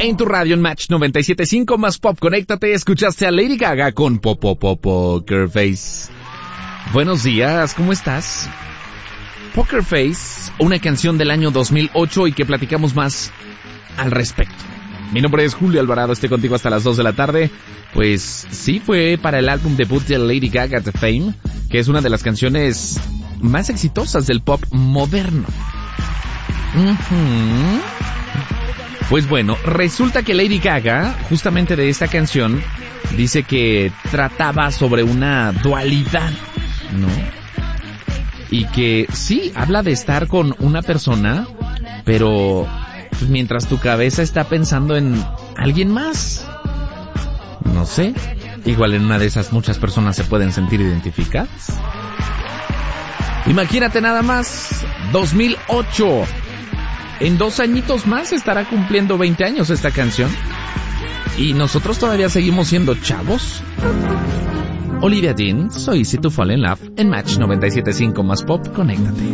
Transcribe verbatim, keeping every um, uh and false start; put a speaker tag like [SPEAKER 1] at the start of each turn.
[SPEAKER 1] En tu radio en Match noventa y siete punto cinco más Pop, conéctate, escuchaste a Lady Gaga con Pop Pop Pop Poker Face. Buenos días, ¿cómo estás? Poker Face, una canción del año dos mil ocho y que platicamos más al respecto. Mi nombre es Julio Alvarado, estoy contigo hasta las dos de la tarde. Pues sí, fue para el álbum debut de Lady Gaga, The Fame, que es una de las canciones más exitosas del pop moderno. Uh-huh. Pues bueno, resulta que Lady Gaga, justamente de esta canción, dice que trataba sobre una dualidad, ¿no? Y que sí, habla de estar con una persona, pero pues, mientras tu cabeza está pensando en alguien más. No sé, igual en una de esas muchas personas se pueden sentir identificadas. Imagínate nada más, dos mil ocho. En dos añitos más estará cumpliendo veinte años esta canción. Y nosotros todavía seguimos siendo chavos. Olivia Dean, So Easy to Fall in Love en Match noventa y siete punto cinco más Pop, conéctate.